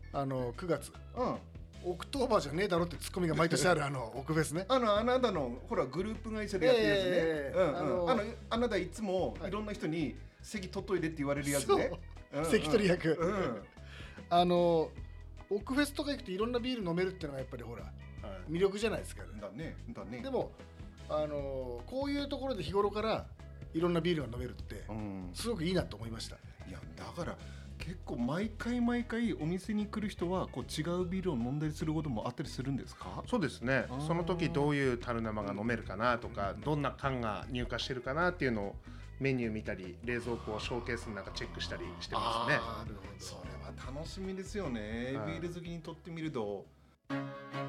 9月うん。 オクトーバーじゃねえだろってツッコミが毎年ある奥フェスね。 あなたのほらグループ会社でやってるやつね。あなたいつもいろんな人に席取っといでって言われるやつね。 席取り役。オクフェスとか行くといろんなビール飲めるっていうのがやっぱりほら魅力じゃないですかね。 だね。 でもこういうところで日頃からいろんなビールが飲めるってすごくいいなと思いました。 いやだから結構毎回お店に来る人はこう違うビールを飲んだりすることもあったりするんですか？ そうですね。その時どういう樽生が飲めるかなとか、どんな缶が入荷してるかなっていうのをメニュー見たり、冷蔵庫をショーケースの中チェックしたりしてますね。 それは楽しみですよね。ビール好きにとってみると。